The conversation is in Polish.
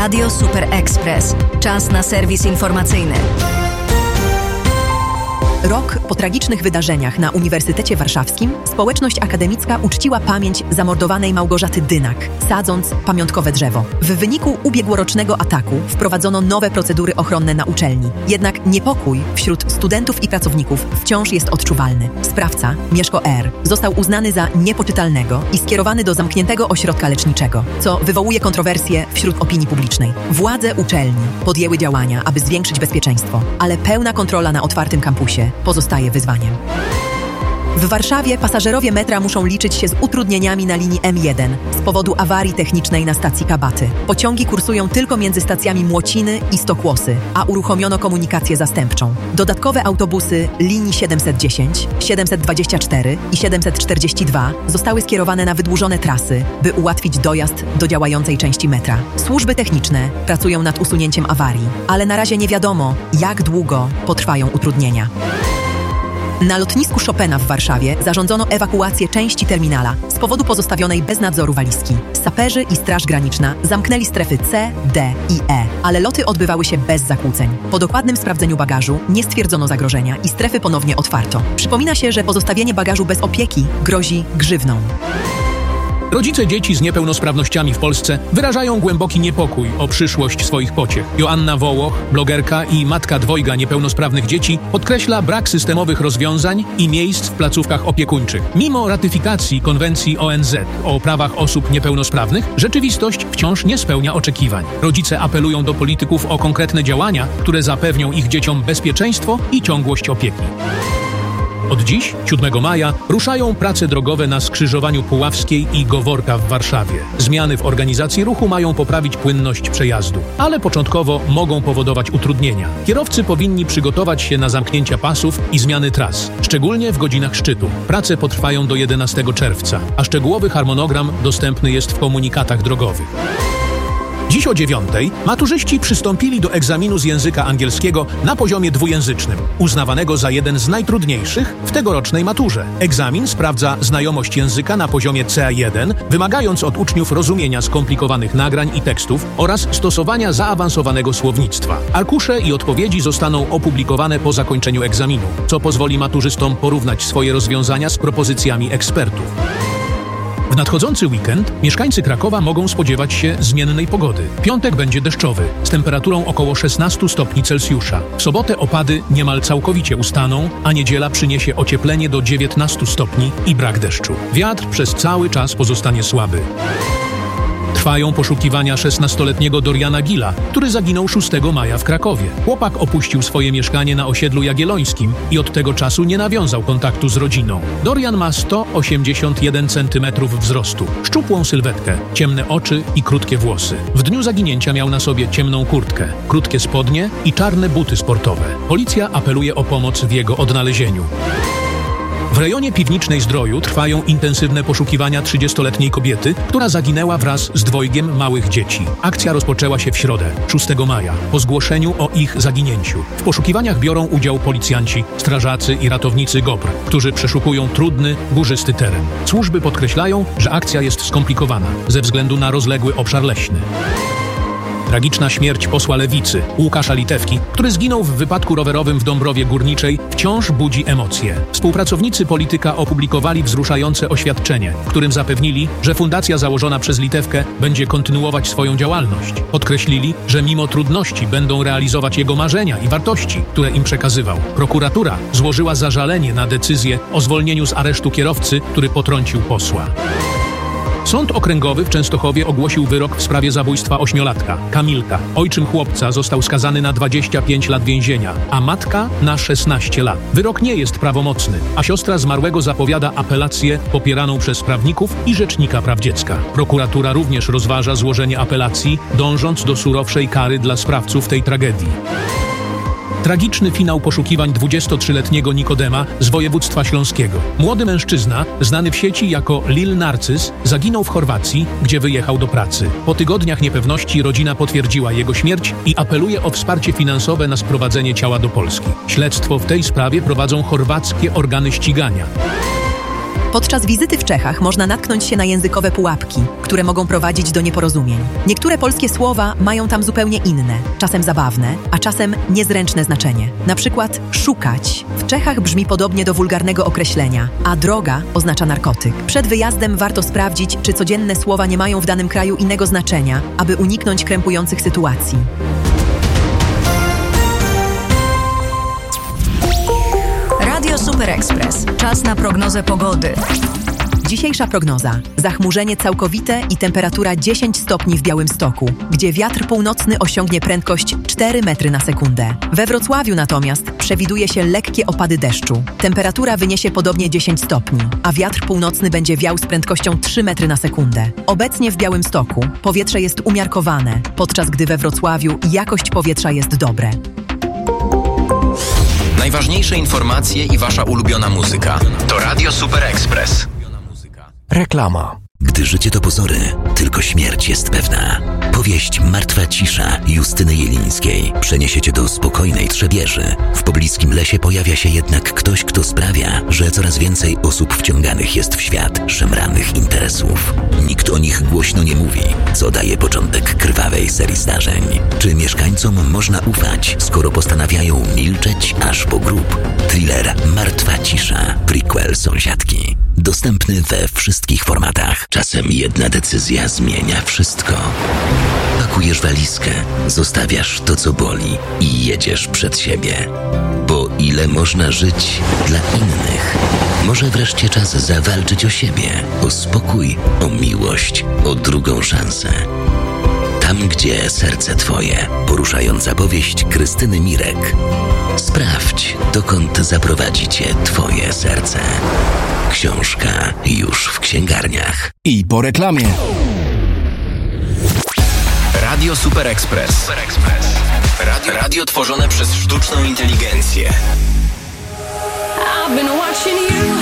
Radio Super Express. Czas na serwis informacyjny. Rok po tragicznych wydarzeniach na Uniwersytecie Warszawskim społeczność akademicka uczciła pamięć zamordowanej Małgorzaty Dynak, sadząc pamiątkowe drzewo. W wyniku ubiegłorocznego ataku wprowadzono nowe procedury ochronne na uczelni. Jednak niepokój wśród studentów i pracowników wciąż jest odczuwalny. Sprawca, Mieszko R., został uznany za niepoczytalnego i skierowany do zamkniętego ośrodka leczniczego, co wywołuje kontrowersje wśród opinii publicznej. Władze uczelni podjęły działania, aby zwiększyć bezpieczeństwo, ale pełna kontrola na otwartym kampusie pozostaje wyzwaniem. W Warszawie pasażerowie metra muszą liczyć się z utrudnieniami na linii M1 z powodu awarii technicznej na stacji Kabaty. Pociągi kursują tylko między stacjami Młociny i Stokłosy, a uruchomiono komunikację zastępczą. Dodatkowe autobusy linii 710, 724 i 742 zostały skierowane na wydłużone trasy, by ułatwić dojazd do działającej części metra. Służby techniczne pracują nad usunięciem awarii, ale na razie nie wiadomo, jak długo potrwają utrudnienia. Na lotnisku Chopina w Warszawie zarządzono ewakuację części terminala z powodu pozostawionej bez nadzoru walizki. Saperzy i Straż Graniczna zamknęli strefy C, D i E, ale loty odbywały się bez zakłóceń. Po dokładnym sprawdzeniu bagażu nie stwierdzono zagrożenia i strefy ponownie otwarto. Przypomina się, że pozostawienie bagażu bez opieki grozi grzywną. Rodzice dzieci z niepełnosprawnościami w Polsce wyrażają głęboki niepokój o przyszłość swoich pociech. Joanna Wołoch, blogerka i matka dwojga niepełnosprawnych dzieci, podkreśla brak systemowych rozwiązań i miejsc w placówkach opiekuńczych. Mimo ratyfikacji konwencji ONZ o prawach osób niepełnosprawnych, rzeczywistość wciąż nie spełnia oczekiwań. Rodzice apelują do polityków o konkretne działania, które zapewnią ich dzieciom bezpieczeństwo i ciągłość opieki. Od dziś, 7 maja, ruszają prace drogowe na skrzyżowaniu Puławskiej i Goworka w Warszawie. Zmiany w organizacji ruchu mają poprawić płynność przejazdu, ale początkowo mogą powodować utrudnienia. Kierowcy powinni przygotować się na zamknięcia pasów i zmiany tras, szczególnie w godzinach szczytu. Prace potrwają do 11 czerwca, a szczegółowy harmonogram dostępny jest w komunikatach drogowych. Dziś o 9:00 maturzyści przystąpili do egzaminu z języka angielskiego na poziomie dwujęzycznym, uznawanego za jeden z najtrudniejszych w tegorocznej maturze. Egzamin sprawdza znajomość języka na poziomie C1, wymagając od uczniów rozumienia skomplikowanych nagrań i tekstów oraz stosowania zaawansowanego słownictwa. Arkusze i odpowiedzi zostaną opublikowane po zakończeniu egzaminu, co pozwoli maturzystom porównać swoje rozwiązania z propozycjami ekspertów. W nadchodzący weekend mieszkańcy Krakowa mogą spodziewać się zmiennej pogody. Piątek będzie deszczowy, z temperaturą około 16 stopni Celsjusza. W sobotę opady niemal całkowicie ustaną, a niedziela przyniesie ocieplenie do 19 stopni i brak deszczu. Wiatr przez cały czas pozostanie słaby. Trwają poszukiwania 16-letniego Doriana Gilla, który zaginął 6 maja w Krakowie. Chłopak opuścił swoje mieszkanie na osiedlu Jagiellońskim i od tego czasu nie nawiązał kontaktu z rodziną. Dorian ma 181 cm wzrostu, szczupłą sylwetkę, ciemne oczy i krótkie włosy. W dniu zaginięcia miał na sobie ciemną kurtkę, krótkie spodnie i czarne buty sportowe. Policja apeluje o pomoc w jego odnalezieniu. W rejonie Piwnicznej Zdroju trwają intensywne poszukiwania 30-letniej kobiety, która zaginęła wraz z dwojgiem małych dzieci. Akcja rozpoczęła się w środę, 6 maja, po zgłoszeniu o ich zaginięciu. W poszukiwaniach biorą udział policjanci, strażacy i ratownicy GOPR, którzy przeszukują trudny, górzysty teren. Służby podkreślają, że akcja jest skomplikowana ze względu na rozległy obszar leśny. Tragiczna śmierć posła Lewicy, Łukasza Litewki, który zginął w wypadku rowerowym w Dąbrowie Górniczej, wciąż budzi emocje. Współpracownicy polityka opublikowali wzruszające oświadczenie, w którym zapewnili, że fundacja założona przez Litewkę będzie kontynuować swoją działalność. Podkreślili, że mimo trudności będą realizować jego marzenia i wartości, które im przekazywał. Prokuratura złożyła zażalenie na decyzję o zwolnieniu z aresztu kierowcy, który potrącił posła. Sąd Okręgowy w Częstochowie ogłosił wyrok w sprawie zabójstwa 8-latka. Kamilka, ojczym chłopca, został skazany na 25 lat więzienia, a matka na 16 lat. Wyrok nie jest prawomocny, a siostra zmarłego zapowiada apelację popieraną przez prawników i Rzecznika Praw Dziecka. Prokuratura również rozważa złożenie apelacji, dążąc do surowszej kary dla sprawców tej tragedii. Tragiczny finał poszukiwań 23-letniego Nikodema z województwa śląskiego. Młody mężczyzna, znany w sieci jako Lil Narcyz, zaginął w Chorwacji, gdzie wyjechał do pracy. Po tygodniach niepewności rodzina potwierdziła jego śmierć i apeluje o wsparcie finansowe na sprowadzenie ciała do Polski. Śledztwo w tej sprawie prowadzą chorwackie organy ścigania. Podczas wizyty w Czechach można natknąć się na językowe pułapki, które mogą prowadzić do nieporozumień. Niektóre polskie słowa mają tam zupełnie inne, czasem zabawne, a czasem niezręczne znaczenie. Na przykład szukać w Czechach brzmi podobnie do wulgarnego określenia, a droga oznacza narkotyk. Przed wyjazdem warto sprawdzić, czy codzienne słowa nie mają w danym kraju innego znaczenia, aby uniknąć krępujących sytuacji. Radio Super Express. Czas na prognozę pogody. Dzisiejsza prognoza. Zachmurzenie całkowite i temperatura 10 stopni w Białymstoku, gdzie wiatr północny osiągnie prędkość 4 metry na sekundę. We Wrocławiu natomiast przewiduje się lekkie opady deszczu. Temperatura wyniesie podobnie 10 stopni, a wiatr północny będzie wiał z prędkością 3 metry na sekundę. Obecnie w Białymstoku powietrze jest umiarkowane, podczas gdy we Wrocławiu jakość powietrza jest dobre. Najważniejsze informacje i wasza ulubiona muzyka. To Radio Super Express. Reklama. Gdy życie to pozory, tylko śmierć jest pewna. Powieść Martwa cisza Justyny Jelińskiej przeniesie cię do spokojnej Trzebieży. W pobliskim lesie pojawia się jednak ktoś, kto sprawia, że coraz więcej osób wciąganych jest w świat szemranych interesów. Nikt o nich głośno nie mówi, co daje początek krwawej serii zdarzeń. Czy mieszkańcom można ufać, skoro postanawiają milczeć aż po grób? Thriller Martwa cisza, prequel Sąsiadki. Dostępny we wszystkich formatach. Czasem jedna decyzja zmienia wszystko. Pakujesz walizkę, zostawiasz to, co boli i jedziesz przed siebie. Bo ile można żyć dla innych? Może wreszcie czas zawalczyć o siebie, o spokój, o miłość, o drugą szansę. Tam, gdzie serce twoje. Poruszająca powieść Krystyny Mirek. Sprawdź, dokąd zaprowadzi cię twoje serce. Książka już w księgarniach. I po reklamie. Radio Super Express. Radio tworzone przez sztuczną inteligencję. I've been watching you.